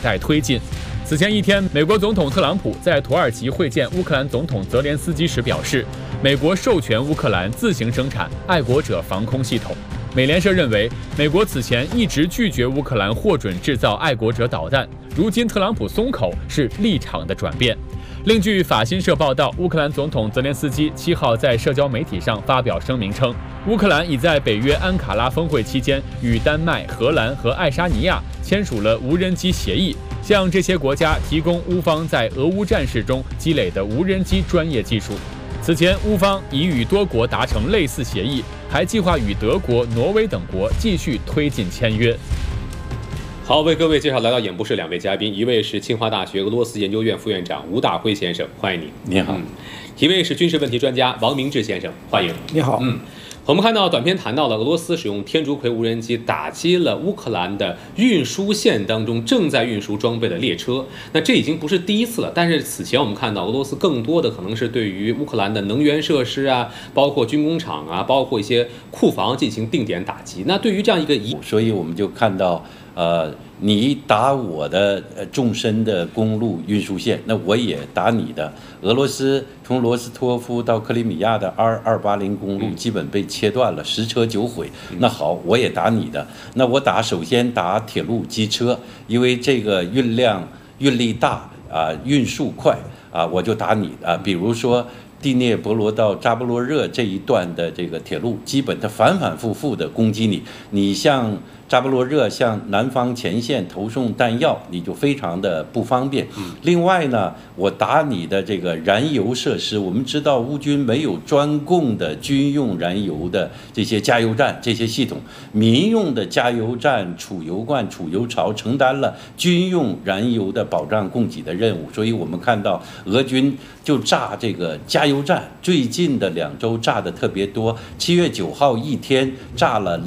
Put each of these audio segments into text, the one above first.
待推进。此前一天，美国总统特朗普在土耳其会见乌克兰总统泽连斯基时表示，美国授权乌克兰自行生产爱国者防空系统。美联社认为，美国此前一直拒绝乌克兰获准制造爱国者导弹，如今特朗普松口是立场的转变。另据法新社报道，乌克兰总统泽连斯基7号在社交媒体上发表声明称，乌克兰已在北约安卡拉峰会期间与丹麦、荷兰和爱沙尼亚签署了无人机协议，向这些国家提供乌方在俄乌战事中积累的无人机专业技术。此前，乌方已与多国达成类似协议，还计划与德国、挪威等国继续推进签约。 好，为各位介绍来到演播室两位嘉宾，一位是清华大学俄罗斯研究院副院长吴大辉先生，欢迎你。 你好。 一位是军事问题专家王明志先生，欢迎。 你好。 我们看到短片谈到了俄罗斯使用天竺葵无人机打击了乌克兰的运输线当中正在运输装备的列车。那这已经不是第一次了，但是此前我们看到俄罗斯更多的可能是对于乌克兰的能源设施啊，包括军工厂啊，包括一些库房进行定点打击。那对于这样一个所以我们就看到你打我的纵深的公路运输线，那我也打你的。俄罗斯从罗斯托夫到克里米亚的280公路基本被切断了，10车9毁。那好，我也打你的。那我首先打铁路、机车，因为这个运力大运速快我就打你比如说第聂伯罗到扎波罗热这一段的这个铁路，基本它反反复复的攻击你。你像扎波罗热向南方前线投送弹药，你就非常的不方便。另外呢，我打你的这个燃油设施，我们知道乌军没有专供的军用燃油的这些加油站这些系统，民用的加油站、储油罐、储油槽承担了军用燃油的保障供给的任务。所以我们看到俄军就炸这个加油站，最近的2周炸的特别多。7月9号一天炸了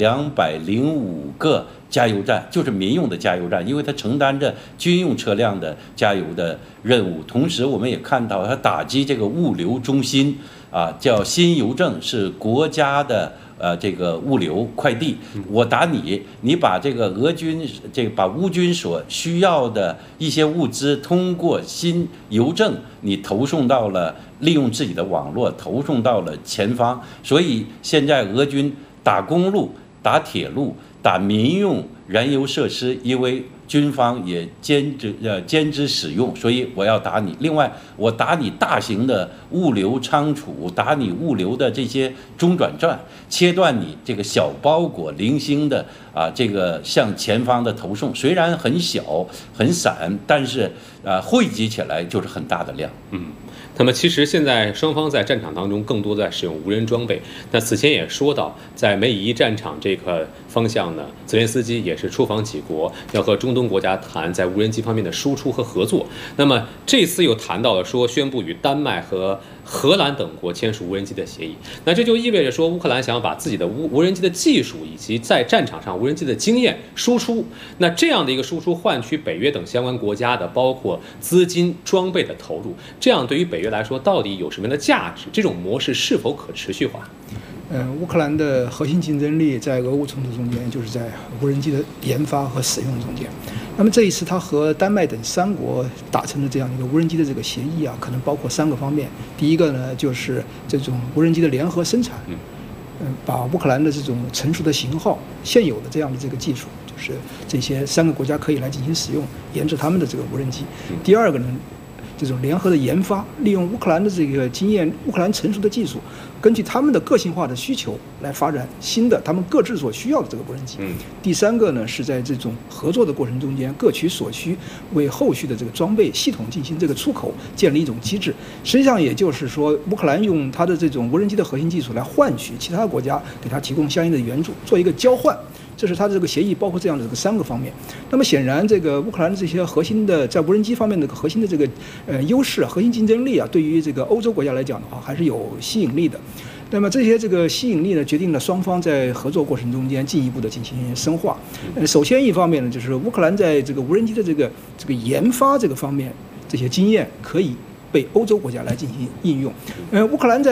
205个加油站，就是民用的加油站，因为它承担着军用车辆的加油的任务。同时，我们也看到它打击这个物流中心叫新邮政，是国家的这个物流快递。我打你，你把这个俄军把乌军所需要的一些物资通过新邮政，你投送到了，利用自己的网络投送到了前方。所以现在俄军打公路、打铁路、打民用燃油设施，因为军方也兼之使用，所以我要打你。另外，我打你大型的物流仓储，打你物流的这些中转站，切断你这个小包裹零星的这个向前方的投送。虽然很小很散，但是汇集起来就是很大的量。 那么其实现在双方在战场当中更多在使用无人装备。那此前也说到，在美以伊战场这个方向呢，泽连斯基也是出访几国，要和中东国家谈在无人机方面的输出和合作。那么这次又谈到了说宣布与丹麦和荷兰等国签署无人机的协议。那这就意味着说，乌克兰想要把自己的无人机的技术以及在战场上无人机的经验输出。那这样的一个输出换取北约等相关国家的包括资金、装备的投入，这样对于北约来说到底有什么样的价值？这种模式是否可持续化？ 乌克兰的核心竞争力在俄乌冲突中间，就是在无人机的研发和使用中间。那么这一次，他和丹麦等3国达成的这样一个无人机的这个协议可能包括3个方面。第一个呢，就是这种无人机的联合生产，把乌克兰的这种成熟的型号、现有的这样的这个技术，就是这些3个国家可以来进行使用，研制他们的这个无人机。第二个呢，这种联合的研发，利用乌克兰的这个经验、乌克兰成熟的技术，根据他们的个性化的需求来发展新的他们各自所需要的这个无人机。第3个呢，是在这种合作的过程中间各取所需，为后续的这个装备系统进行这个出口建立一种机制。实际上也就是说，乌克兰用它的这种无人机的核心技术来换取其他国家给它提供相应的援助，做一个交换。这是它的这个协议包括这样的这个3个方面。那么显然，这个乌克兰的这些核心的在无人机方面的核心的这个优势、核心竞争力对于这个欧洲国家来讲的话，还是有吸引力的。那么这些这个吸引力呢，决定了双方在合作过程中间进一步的进行深化。首先一方面呢，就是乌克兰在这个无人机的这个研发这个方面，这些经验可以被欧洲国家来进行应用。乌克兰在